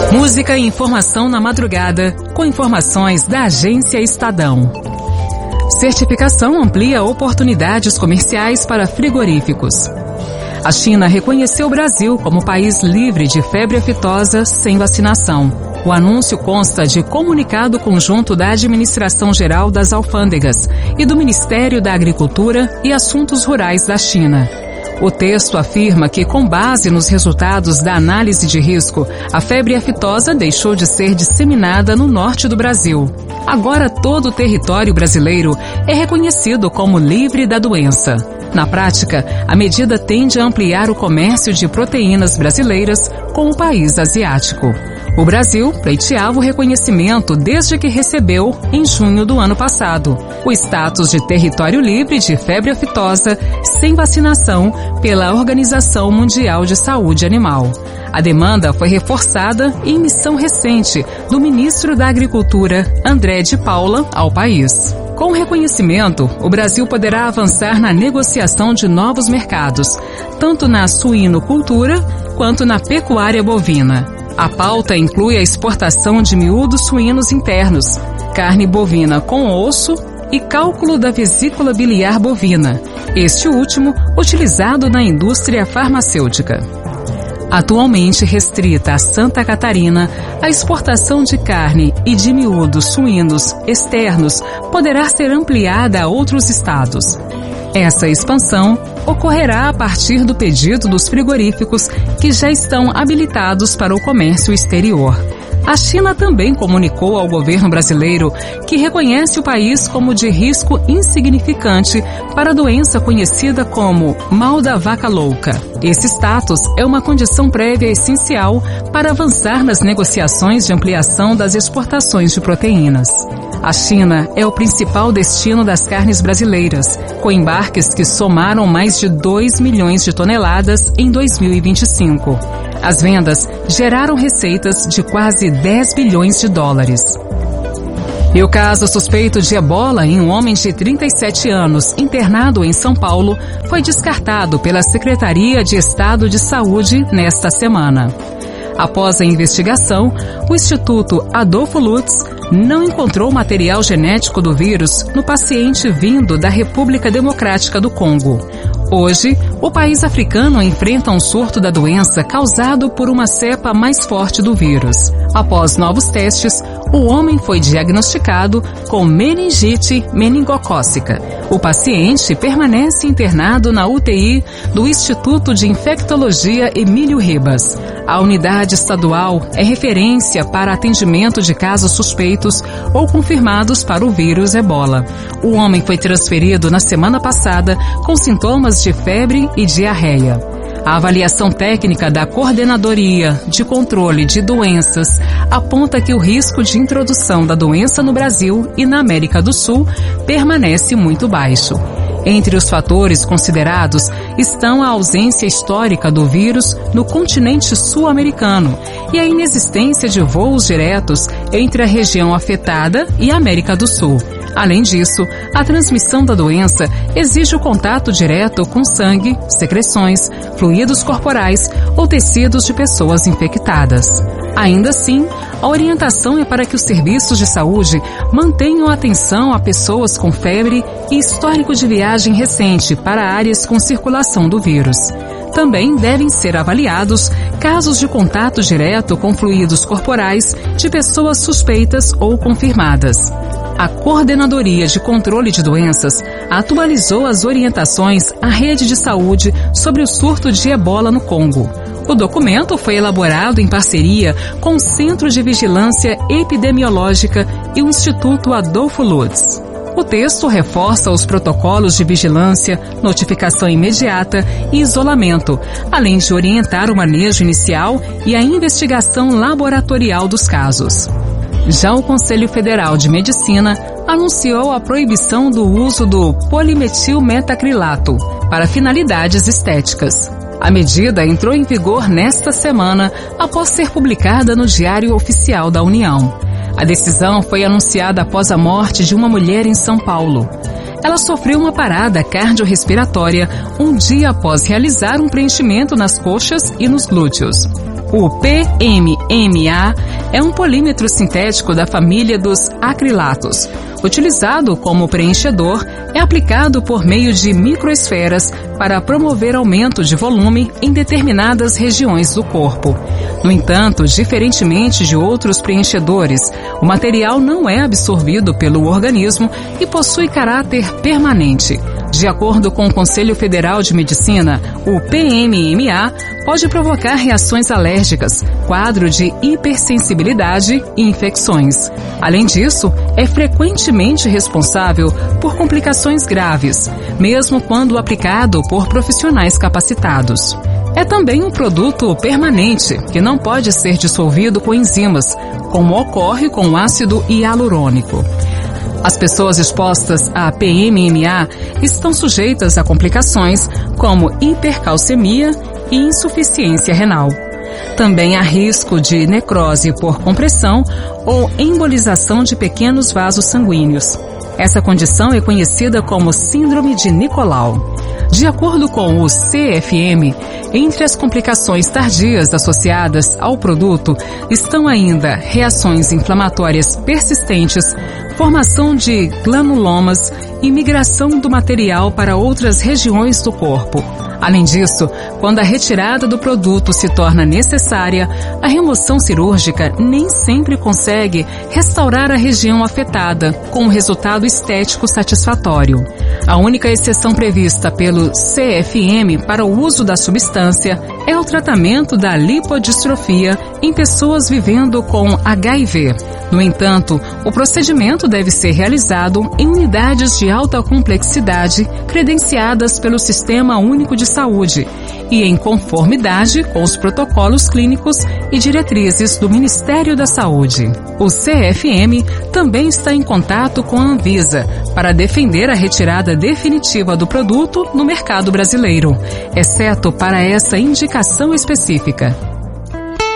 Música e informação na madrugada, com informações da Agência Estadão. Certificação amplia oportunidades comerciais para frigoríficos. A China reconheceu o Brasil como país livre de febre aftosa sem vacinação. O anúncio consta de comunicado conjunto da Administração Geral das Alfândegas e do Ministério da Agricultura e Assuntos Rurais da China. O texto afirma que, com base nos resultados da análise de risco, a febre aftosa deixou de ser disseminada no norte do Brasil. Agora, todo o território brasileiro é reconhecido como livre da doença. Na prática, a medida tende a ampliar o comércio de proteínas brasileiras com o país asiático. O Brasil pleiteava o reconhecimento desde que recebeu, em junho do ano passado, o status de território livre de febre aftosa sem vacinação pela Organização Mundial de Saúde Animal. A demanda foi reforçada em missão recente do ministro da Agricultura, André de Paula, ao país. Com o reconhecimento, o Brasil poderá avançar na negociação de novos mercados, tanto na suinocultura quanto na pecuária bovina. A pauta inclui a exportação de miúdos suínos internos, carne bovina com osso e cálculo da vesícula biliar bovina, este último utilizado na indústria farmacêutica. Atualmente restrita a Santa Catarina, a exportação de carne e de miúdos suínos externos poderá ser ampliada a outros estados. Essa expansão ocorrerá a partir do pedido dos frigoríficos que já estão habilitados para o comércio exterior. A China também comunicou ao governo brasileiro que reconhece o país como de risco insignificante para a doença conhecida como mal da vaca louca. Esse status é uma condição prévia essencial para avançar nas negociações de ampliação das exportações de proteínas. A China é o principal destino das carnes brasileiras, com embarques que somaram mais de 2 milhões de toneladas em 2025. As vendas geraram receitas de quase 10 bilhões de dólares. E o caso suspeito de ebola em um homem de 37 anos, internado em São Paulo, foi descartado pela Secretaria de Estado de Saúde nesta semana. Após a investigação, o Instituto Adolfo Lutz não encontrou material genético do vírus no paciente vindo da República Democrática do Congo. Hoje, o país africano enfrenta um surto da doença causado por uma cepa mais forte do vírus. Após novos testes, o homem foi diagnosticado com meningite meningocócica. O paciente permanece internado na UTI do Instituto de Infectologia Emílio Ribas. A unidade estadual é referência para atendimento de casos suspeitos ou confirmados para o vírus ebola. O homem foi transferido na semana passada com sintomas de febre e diarreia. A avaliação técnica da Coordenadoria de Controle de Doenças aponta que o risco de introdução da doença no Brasil e na América do Sul permanece muito baixo. Entre os fatores considerados estão a ausência histórica do vírus no continente sul-americano e a inexistência de voos diretos entre a região afetada e a América do Sul. Além disso, a transmissão da doença exige o contato direto com sangue, secreções, fluidos corporais ou tecidos de pessoas infectadas. Ainda assim, a orientação é para que os serviços de saúde mantenham atenção a pessoas com febre e histórico de viagem recente para áreas com circulação do vírus. Também devem ser avaliados casos de contato direto com fluidos corporais de pessoas suspeitas ou confirmadas. A Coordenadoria de Controle de Doenças atualizou as orientações à rede de saúde sobre o surto de ebola no Congo. O documento foi elaborado em parceria com o Centro de Vigilância Epidemiológica e o Instituto Adolfo Lutz. O texto reforça os protocolos de vigilância, notificação imediata e isolamento, além de orientar o manejo inicial e a investigação laboratorial dos casos. Já o Conselho Federal de Medicina anunciou a proibição do uso do polimetilmetacrilato para finalidades estéticas. A medida entrou em vigor nesta semana após ser publicada no Diário Oficial da União. A decisão foi anunciada após a morte de uma mulher em São Paulo. Ela sofreu uma parada cardiorrespiratória um dia após realizar um preenchimento nas coxas e nos glúteos. O PMMA é um polímetro sintético da família dos acrilatos. Utilizado como preenchedor, é aplicado por meio de microesferas para promover aumento de volume em determinadas regiões do corpo. No entanto, diferentemente de outros preenchedores, o material não é absorvido pelo organismo e possui caráter permanente. De acordo com o Conselho Federal de Medicina, o PMMA pode provocar reações alérgicas, quadro de hipersensibilidade e infecções. Além disso, é frequentemente responsável por complicações graves, mesmo quando aplicado por profissionais capacitados. É também um produto permanente, que não pode ser dissolvido com enzimas, como ocorre com o ácido hialurônico. As pessoas expostas a PMMA estão sujeitas a complicações como hipercalcemia e insuficiência renal. Também há risco de necrose por compressão ou embolização de pequenos vasos sanguíneos. Essa condição é conhecida como Síndrome de Nicolau. De acordo com o CFM, entre as complicações tardias associadas ao produto estão ainda reações inflamatórias persistentes, formação de granulomas e migração do material para outras regiões do corpo. Além disso, quando a retirada do produto se torna necessária, a remoção cirúrgica nem sempre consegue restaurar a região afetada, com um resultado estético satisfatório. A única exceção prevista pelo CFM para o uso da substância é o tratamento da lipodistrofia em pessoas vivendo com HIV. No entanto, o procedimento deve ser realizado em unidades de alta complexidade credenciadas pelo Sistema Único de Saúde e em conformidade com os protocolos clínicos e diretrizes do Ministério da Saúde. O CFM também está em contato com a Anvisa para defender a retirada definitiva do produto no mercado brasileiro, exceto para essa indicação específica.